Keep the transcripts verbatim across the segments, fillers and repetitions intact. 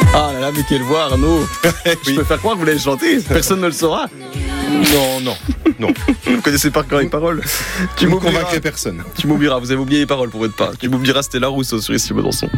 Ah là là, mais quelle voix, Arnaud. Oui. Je peux faire croire que vous l'avez chanté, personne ne le saura. Non, non, non. Vous connaissez par cœur les paroles. Tu ne convaincrais personne. Tu m'oublieras, vous avez oublié les paroles pour votre part. Tu m'oublieras, c'était Stella Rousseau sur Ici Besançon.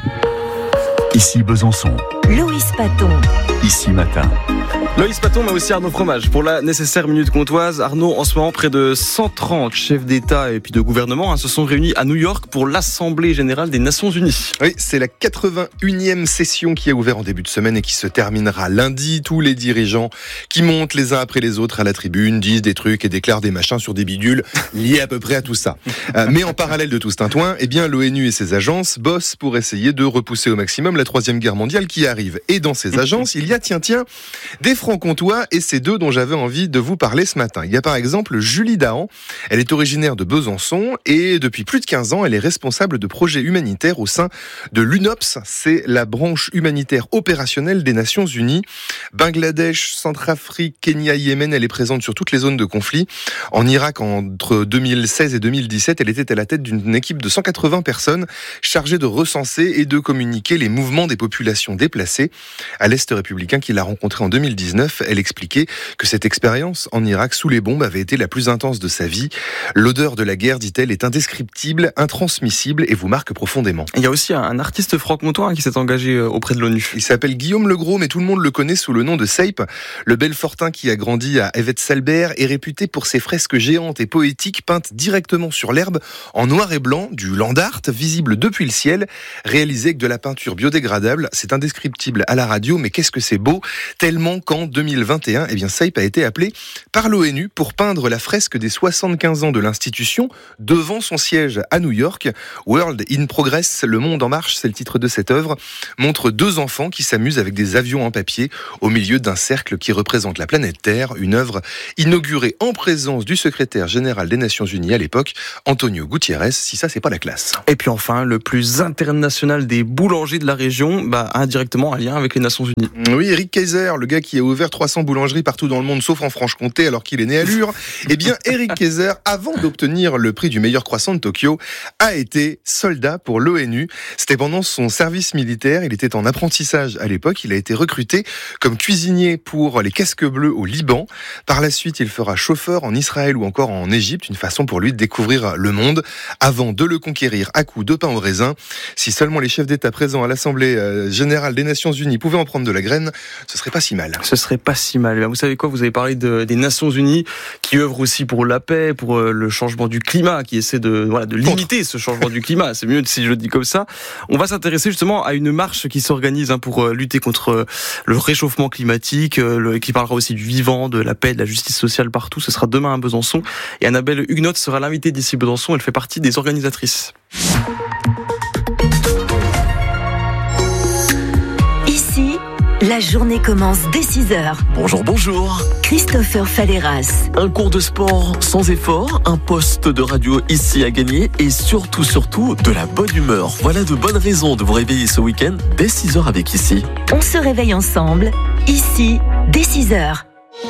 Ici Besançon. Loïs Paton. Ici Matin. Loïs Paton, mais aussi Arnaud Fromage. Pour la nécessaire minute comtoise, Arnaud, en ce moment, près de cent trente chefs d'État et puis de gouvernement hein, se sont réunis à New York pour l'Assemblée Générale des Nations Unies. Oui, c'est la quatre-vingt-unième session qui a ouvert en début de semaine et qui se terminera lundi. Tous les dirigeants qui montent les uns après les autres à la tribune disent des trucs et déclarent des machins sur des bidules liés à peu près à tout ça. Euh, mais en parallèle de tout ce tintouin, eh bien, l'ONU et ses agences bossent pour essayer de repousser au maximum la troisième guerre mondiale qui arrive. Et dans ces agences, il y a, tiens, tiens, des francs-comtois et c'est d'eux dont j'avais envie de vous parler ce matin. Il y a par exemple Julie Dahan. Elle est originaire de Besançon et depuis plus de quinze ans, elle est responsable de projets humanitaires au sein de l'U N O P S. C'est la branche humanitaire opérationnelle des Nations Unies. Bangladesh, Centrafrique, Kenya, Yémen, elle est présente sur toutes les zones de conflit. En Irak, entre deux mille seize et deux mille dix-sept, elle était à la tête d'une équipe de cent quatre-vingts personnes chargée de recenser et de communiquer les mouvements des populations déplacées. À l'Est républicain qu'il a rencontré en deux mille dix-neuf, elle expliquait que cette expérience en Irak sous les bombes avait été la plus intense de sa vie. L'odeur de la guerre, dit-elle, est indescriptible, intransmissible et vous marque profondément. Il y a aussi un artiste franc-comtois hein, qui s'est engagé auprès de l'ONU. Il s'appelle Guillaume Legros, mais tout le monde le connaît sous le nom de Seip. Le Belfortin qui a grandi à Evette-Salbert est réputé pour ses fresques géantes et poétiques peintes directement sur l'herbe en noir et blanc, du land art visible depuis le ciel, réalisé avec de la peinture biodégradable. C'est indescriptible à la radio, mais qu'est-ce que c'est beau, tellement qu'en deux mille vingt et un, eh bien, Seip a été appelé par l'ONU pour peindre la fresque des soixante-quinze ans de l'institution devant son siège à New York. World in Progress, le monde en marche, c'est le titre de cette œuvre, montre deux enfants qui s'amusent avec des avions en papier au milieu d'un cercle qui représente la planète Terre, une œuvre inaugurée en présence du secrétaire général des Nations Unies à l'époque, Antonio Gutiérrez, si ça c'est pas la classe. Et puis enfin, le plus international des boulangers de la région, bah, indirectement un lien avec les Nations Unies. Oui, Eric Kaiser, le gars qui a ouvert trois cents boulangeries partout dans le monde, sauf en Franche-Comté, alors qu'il est né à Lure. Eh bien, Eric Kaiser, avant d'obtenir le prix du meilleur croissant de Tokyo, a été soldat pour l'ONU. C'était pendant son service militaire. Il était en apprentissage à l'époque. Il a été recruté comme cuisinier pour les Casques Bleus au Liban. Par la suite, il fera chauffeur en Israël ou encore en Égypte, une façon pour lui de découvrir le monde avant de le conquérir à coups de pain au raisin. Si seulement les chefs d'État présents à l'Assemblée générale des Nations Unies pouvaient en prendre de la graine, ce serait pas si mal. Ce serait pas si mal. Vous savez quoi, vous avez parlé de, des Nations Unies qui œuvrent aussi pour la paix, pour le changement du climat, qui essaie de, voilà, de limiter ce changement du climat. C'est mieux si je le dis comme ça. On va s'intéresser justement à une marche qui s'organise hein, pour lutter contre le réchauffement climatique, le, qui parlera aussi du vivant, de la paix, de la justice sociale partout. Ce sera demain à Besançon. Et Annabelle Huguenot sera l'invitée d'Ici Besançon. Elle fait partie des organisatrices. Ici, la journée commence dès six heures. Bonjour, bonjour. Christopher Falleras. Un cours de sport sans effort, un poste de radio ici à gagner et surtout, surtout, de la bonne humeur. Voilà de bonnes raisons de vous réveiller ce week-end dès six heures avec Ici. On se réveille ensemble, ici, dès six heures.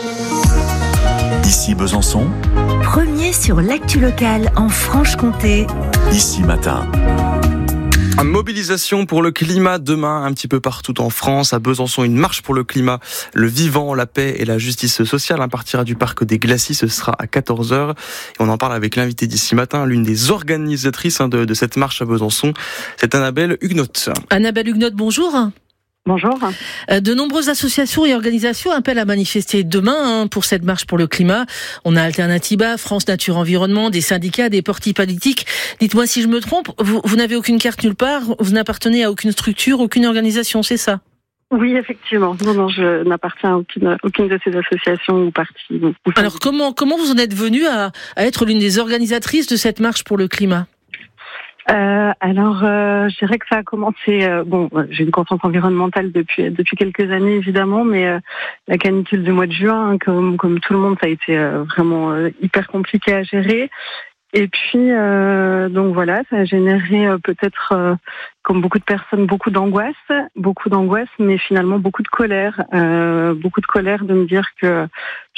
Ici Besançon. Premier sur l'actu locale en Franche-Comté. Ici Matin. Mobilisation pour le climat demain un petit peu partout en France. À Besançon, une marche pour le climat, le vivant, la paix et la justice sociale. Un partira du parc des Glacis, ce sera à quatorze heures. Et on en parle avec l'invité d'Ici Matin, l'une des organisatrices de, de cette marche à Besançon. C'est Annabelle Huguenot. Annabelle Huguenot, bonjour. Bonjour. De nombreuses associations et organisations appellent à manifester demain hein, pour cette marche pour le climat. On a Alternatiba, France Nature Environnement, des syndicats, des partis politiques. Dites-moi si je me trompe, vous, vous n'avez aucune carte nulle part, vous n'appartenez à aucune structure, aucune organisation, c'est ça ? Oui, effectivement. Non, non, je n'appartiens à aucune, aucune de ces associations ou partis. Ou Alors comment comment vous en êtes venue à, à être l'une des organisatrices de cette marche pour le climat ? Euh, alors, euh, je dirais que ça a commencé. Euh, bon, j'ai une conscience environnementale depuis depuis quelques années évidemment, mais euh, la canicule du mois de juin, hein, comme comme tout le monde, ça a été euh, vraiment euh, hyper compliqué à gérer. Et puis, euh, donc voilà, ça a généré euh, peut-être, euh, comme beaucoup de personnes, beaucoup d'angoisse, beaucoup d'angoisse, mais finalement beaucoup de colère, euh, beaucoup de colère de me dire que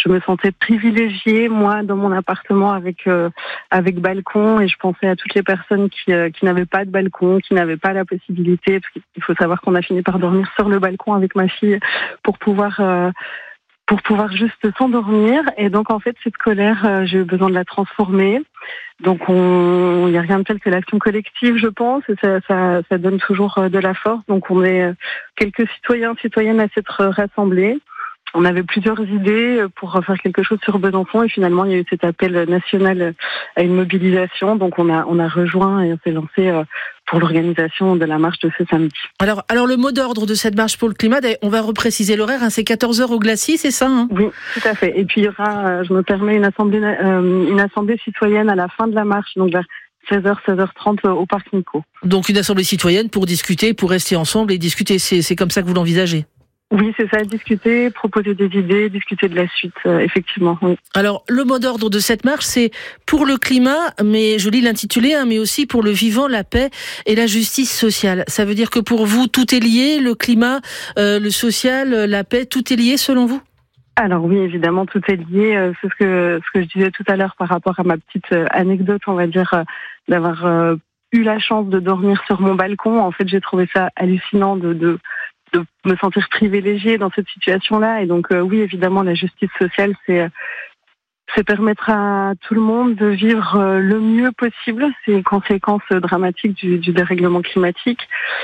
je me sentais privilégiée, moi, dans mon appartement avec euh, avec balcon, et je pensais à toutes les personnes qui euh, qui n'avaient pas de balcon, qui n'avaient pas la possibilité, parce qu'il faut savoir qu'on a fini par dormir sur le balcon avec ma fille pour pouvoir euh, pour pouvoir juste s'endormir. Et donc, en fait, cette colère, euh, j'ai eu besoin de la transformer. Donc, on, il n'y a rien de tel que l'action collective, je pense, et ça, ça, ça donne toujours de la force. Donc, on est quelques citoyens, citoyennes à s'être rassemblés. On avait plusieurs idées pour faire quelque chose sur Besançon, et finalement, il y a eu cet appel national à une mobilisation. Donc, on a, on a rejoint et on s'est lancé pour l'organisation de la marche de ce samedi. Alors, alors le mot d'ordre de cette marche pour le climat, on va repréciser l'horaire, hein, c'est quatorze heures au Glacis, c'est ça, hein? Oui, tout à fait. Et puis, il y aura, je me permets, une assemblée, euh, une assemblée citoyenne à la fin de la marche, donc vers seize heures, seize heures trente au Parc Nico. Donc, une assemblée citoyenne pour discuter, pour rester ensemble et discuter, c'est, c'est comme ça que vous l'envisagez? Oui, c'est ça, discuter, proposer des idées, discuter de la suite, euh, effectivement. Oui. Alors, le mot d'ordre de cette marche, c'est pour le climat, mais je lis l'intitulé, hein, mais aussi pour le vivant, la paix et la justice sociale. Ça veut dire que pour vous, tout est lié, le climat, euh, le social, la paix, tout est lié selon vous? Alors oui, évidemment, tout est lié. Euh, c'est ce que ce que je disais tout à l'heure par rapport à ma petite euh, anecdote, on va dire, euh, d'avoir euh, eu la chance de dormir sur mon balcon. En fait, j'ai trouvé ça hallucinant de... de de me sentir privilégiée dans cette situation-là. Et donc, euh, oui, évidemment, la justice sociale, c'est, c'est permettre à tout le monde de vivre euh, le mieux possible ces conséquences dramatiques du, du dérèglement climatique.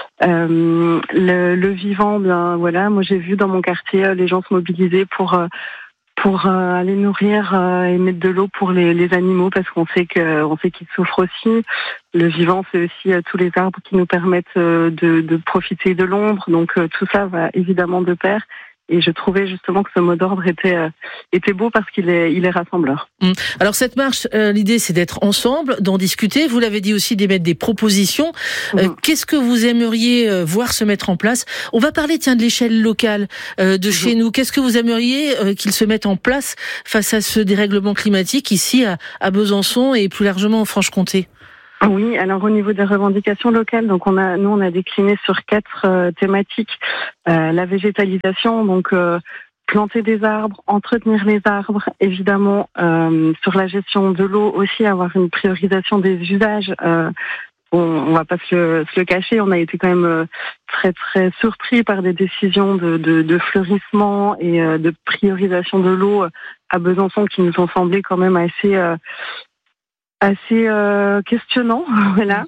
Euh, le, le vivant, bien, voilà, moi, j'ai vu dans mon quartier euh, les gens se mobiliser pour... Euh, pour euh, aller nourrir euh, et mettre de l'eau pour les, les animaux, parce qu'on sait que on sait qu'ils souffrent aussi. Le vivant, c'est aussi euh, tous les arbres qui nous permettent euh, de, de profiter de l'ombre. Donc euh, tout ça va évidemment de pair. Et je trouvais justement que ce mot d'ordre était euh, était beau parce qu'il est il est rassembleur. Mmh. Alors cette marche, euh, l'idée c'est d'être ensemble, d'en discuter. Vous l'avez dit aussi, d'émettre des propositions. Euh, mmh. Qu'est-ce que vous aimeriez euh, voir se mettre en place? On va parler tiens de l'échelle locale euh, de mmh. chez nous. Qu'est-ce que vous aimeriez euh, qu'il se mette en place face à ce dérèglement climatique ici à, à Besançon et plus largement en Franche-Comté? Oui, alors au niveau des revendications locales, donc on a, nous on a décliné sur quatre euh, thématiques. Euh, la végétalisation, donc euh, planter des arbres, entretenir les arbres, évidemment euh, sur la gestion de l'eau aussi, avoir une priorisation des usages. Euh, on, on va pas se le, se le cacher, on a été quand même euh, très très surpris par des décisions de, de, de fleurissement et euh, de priorisation de l'eau à Besançon qui nous ont semblé quand même assez euh, assez euh, questionnant, voilà.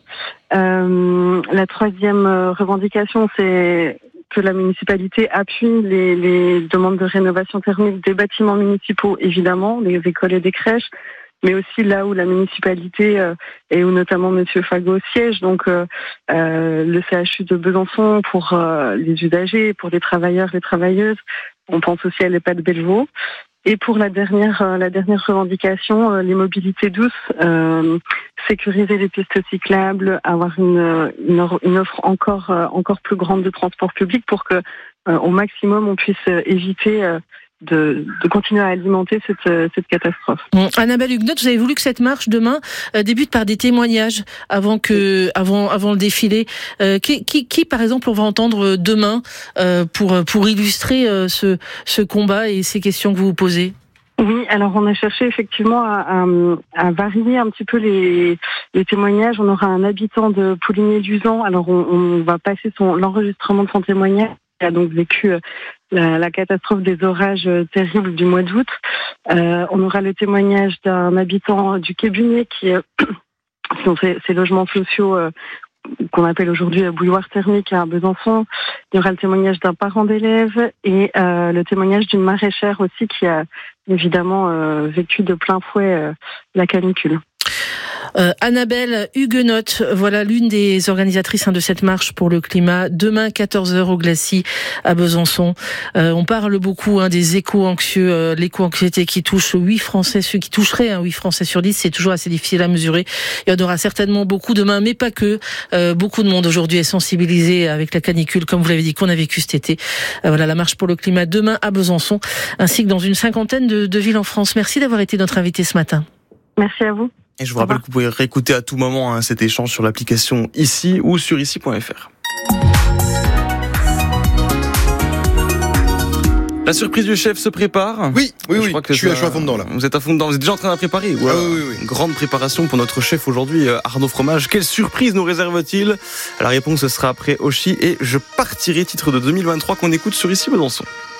Euh, la troisième revendication, c'est que la municipalité appuie les, les demandes de rénovation thermique des bâtiments municipaux, évidemment, des écoles et des crèches, mais aussi là où la municipalité euh, et où notamment Monsieur Fagot siège, donc euh, euh, le C H U de Besançon pour euh, les usagers, pour les travailleurs, les travailleuses. On pense aussi à l'EHPAD Bellevaux. Et pour la dernière, euh, la dernière revendication, euh, les mobilités douces, euh, sécuriser les pistes cyclables, avoir une, une, une offre encore, euh, encore plus grande de transport public pour que, euh, au maximum, on puisse éviter euh, de, de continuer à alimenter cette, cette catastrophe. Bon, Annabelle Huguenot, vous avez voulu que cette marche demain euh, débute par des témoignages avant que, avant, avant le défilé. Euh, qui, qui, qui, par exemple, on va entendre demain euh, pour pour illustrer euh, ce ce combat et ces questions que vous vous posez? Oui, alors on a cherché effectivement à, à, à varier un petit peu les, les témoignages. On aura un habitant de Pouligny-Luzan. Alors on, on va passer son l'enregistrement de son témoignage. Il a donc vécu la, la catastrophe des orages terribles du mois d'août. Euh, on aura le témoignage d'un habitant du Quai Bunier qui est sont ces, ces logements sociaux euh, qu'on appelle aujourd'hui bouilloire thermique à Besançon. Il y aura le témoignage d'un parent d'élève et euh, le témoignage d'une maraîchère aussi qui a évidemment euh, vécu de plein fouet euh, la canicule. Euh, Annabelle Huguenot, voilà l'une des organisatrices hein, de cette marche pour le climat. Demain, quatorze heures au Glacis à Besançon. Euh, on parle beaucoup hein, des éco-anxieux, euh, l'éco-anxiété qui touche huit Français, ceux qui toucheraient hein, huit Français sur dix. C'est toujours assez difficile à mesurer. Il y en aura certainement beaucoup demain, mais pas que. Euh, beaucoup de monde aujourd'hui est sensibilisé avec la canicule, comme vous l'avez dit, qu'on a vécu cet été. Euh, voilà la marche pour le climat demain à Besançon, ainsi que dans une cinquantaine de, de villes en France. Merci d'avoir été notre invité ce matin. Merci à vous. Et je vous rappelle que vous pouvez réécouter à tout moment hein, cet échange sur l'application Ici ou sur ici point f r. La surprise du chef se prépare. Oui, oui, je oui. crois que je suis, ça... je suis à fond dedans là. Vous êtes à fond dedans. Vous êtes déjà en train de la préparer. Ah, oui, oui, oui. Une grande préparation pour notre chef aujourd'hui, Arnaud Fromage. Quelle surprise nous réserve-t-il? La réponse sera après Oshi et Je partirai, titre de deux mille vingt-trois qu'on écoute sur Ici Besançon.